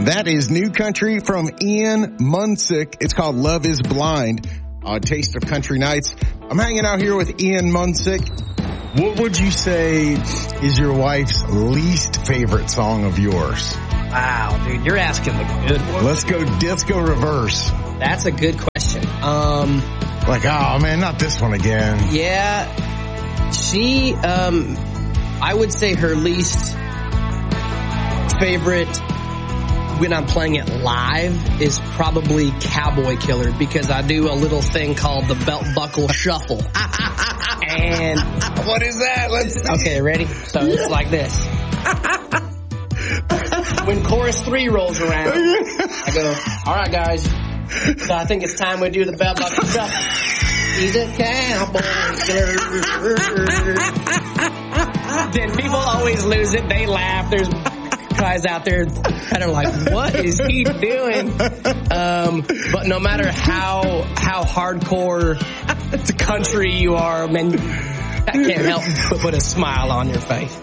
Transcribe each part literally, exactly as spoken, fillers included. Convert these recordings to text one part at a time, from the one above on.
That is new country from Ian Munsick. It's called Love is Blind. Uh, Taste of Country Nights. I'm hanging out here with Ian Munsick. What would you say is your wife's least favorite song of yours? Wow, dude, you're asking the good one. Let's go disco reverse. That's a good question. Um, like, oh man, not this one again. Yeah, she, um, I would say her least favorite when I'm playing it live is probably Cowboy Killer, because I do a little thing called the belt buckle shuffle. And what is that? Let's see. Okay, ready? So it's like this. When chorus three rolls around, I go, all right, guys. So I think it's time we do the belt buckle shuffle. He's a cowboy killer. Then people always lose it. They laugh. There's guys out there kind of like, what is he doing? Um, but no matter how how hardcore to country you are, man, that can't help but put a smile on your face.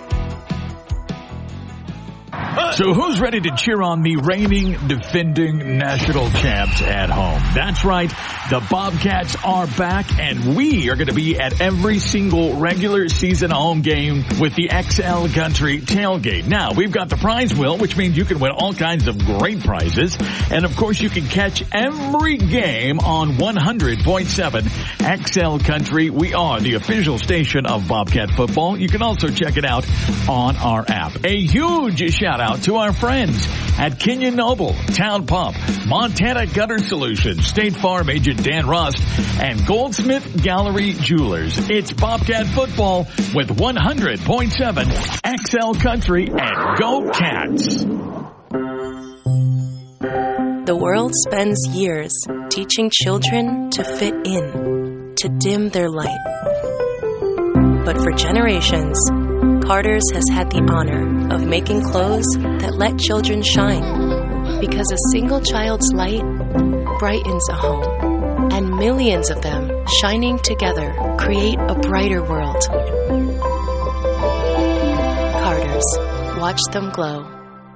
So who's ready to cheer on the reigning, defending national champs at home? That's right. The Bobcats are back, and we are going to be at every single regular season home game with the X L Country Tailgate. Now, we've got the prize wheel, which means you can win all kinds of great prizes. And, of course, you can catch every game on one hundred point seven X L Country. We are the official station of Bobcat football. You can also check it out on our app. A huge shout out to our friends at Kenyon Noble, Town Pump, Montana Gutter Solutions, State Farm agent Dan Rust, and Goldsmith Gallery Jewelers. It's Bobcat football with one hundred point seven X L Country, and go Cats! The world spends years teaching children to fit in, to dim their light. But for generations, Carter's has had the honor of making clothes that let children shine, because a single child's light brightens a home, and millions of them shining together create a brighter world. Carter's. Watch them glow.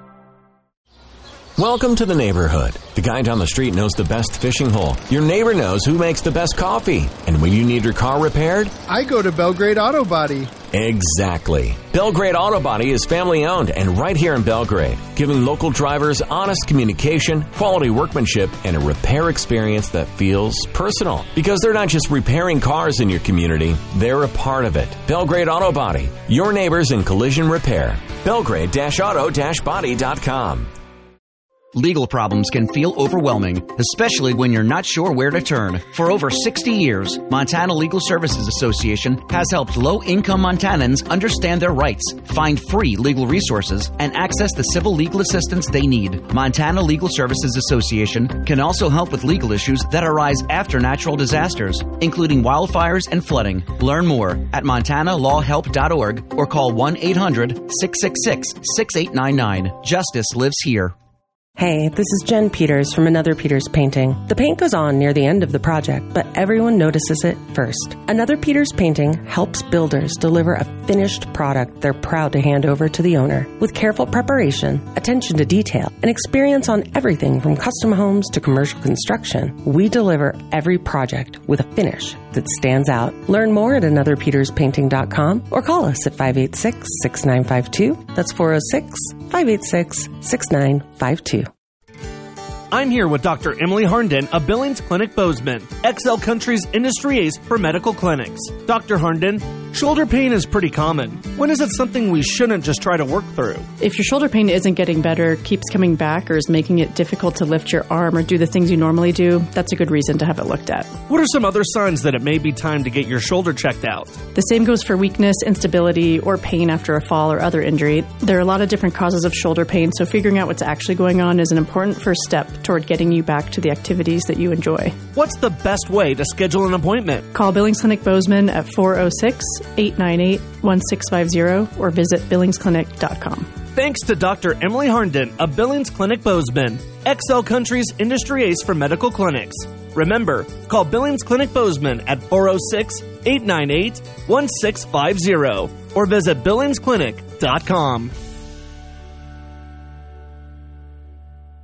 Welcome to the neighborhood. The guy down the street knows the best fishing hole. Your neighbor knows who makes the best coffee. And when you need your car repaired, I go to Belgrade Auto Body. Exactly. Belgrade Auto Body is family owned and right here in Belgrade, giving local drivers honest communication, quality workmanship, and a repair experience that feels personal. Because they're not just repairing cars in your community, they're a part of it. Belgrade Auto Body, your neighbors in collision repair. Belgrade auto body dot com. Legal problems can feel overwhelming, especially when you're not sure where to turn. For over sixty years, Montana Legal Services Association has helped low-income Montanans understand their rights, find free legal resources, and access the civil legal assistance they need. Montana Legal Services Association can also help with legal issues that arise after natural disasters, including wildfires and flooding. Learn more at montana law help dot org or call one eight hundred six six six six eight nine nine. Justice lives here. Hey, this is Jen Peters from Another Peters Painting. The paint goes on near the end of the project, but everyone notices it first. Another Peters Painting helps builders deliver a finished product they're proud to hand over to the owner. With careful preparation, attention to detail, and experience on everything from custom homes to commercial construction, we deliver every project with a finish that stands out. Learn more at another peters painting dot com or call us at five eight six, six nine five two. That's four oh six, five eight six, six nine five two. I'm here with Doctor Emily Harnden of Billings Clinic Bozeman, X L Country's industry ace for medical clinics. Doctor Harnden, shoulder pain is pretty common. When is it something we shouldn't just try to work through? If your shoulder pain isn't getting better, keeps coming back, or is making it difficult to lift your arm or do the things you normally do, that's a good reason to have it looked at. What are some other signs that it may be time to get your shoulder checked out? The same goes for weakness, instability, or pain after a fall or other injury. There are a lot of different causes of shoulder pain, so figuring out what's actually going on is an important first step toward getting you back to the activities that you enjoy. What's the best way to schedule an appointment? Call Billings Clinic Bozeman at four oh six, eight nine eight, one six five zero or visit billings clinic dot com. Thanks to Doctor Emily Harnden of Billings Clinic Bozeman, X L Country's industry ace for medical clinics. Remember, call Billings Clinic Bozeman at four oh six, eight nine eight, one six five zero or visit billings clinic dot com.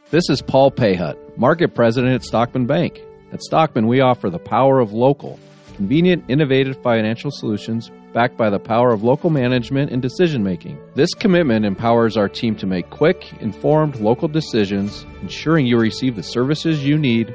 This is Paul Payhut, Market President at Stockman Bank. At Stockman, we offer the power of local, convenient, innovative financial solutions backed by the power of local management and decision-making. This commitment empowers our team to make quick, informed local decisions, ensuring you receive the services you need